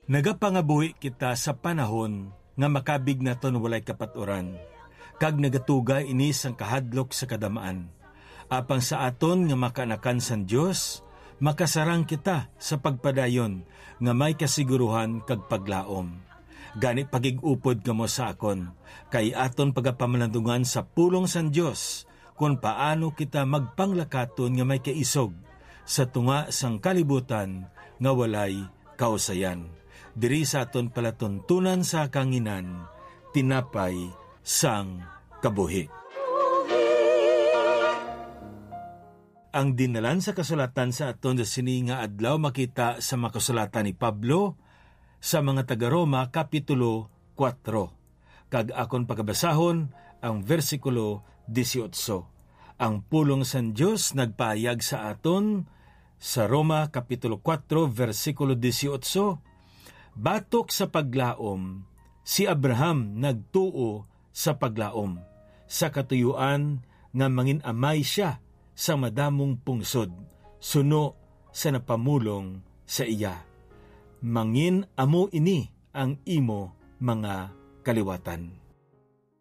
Nagapangabuhi kita sa panahon nga makabig naton walay kapaturan, kag nagatugay inis ang kahadlok sa kadamaan. Apang sa aton nga makanakan san Dios, makasarang kita sa pagpadayon nga may kasiguruhan kag paglaom. Gani pagig-upod kamo sa akon, kay aton pagapamanandungan sa pulong san Dios, kung paano kita magpanglakaton nga may kaisog sa tunga sang kalibutan nga walay kausayan. Diri sa aton palatuntunan sa kanginan, tinapay sang kabuhi. Ang dinalan sa kasulatan sa aton sa sininga adlaw makita sa makasulatan ni Pablo sa mga taga-Roma Kapitulo 4. Kag akon pagabasahon ang versikulo 18. Ang pulong san Dios nagpayag sa aton sa Roma Kapitulo 4 versikulo 18. Batok sa paglaom, si Abraham nagtuo sa paglaom, sa katuyuan nga manginamay siya sa madamong pungsod, suno sa napamulong sa iya. Mangin amo ini ang imo mga kaliwatan.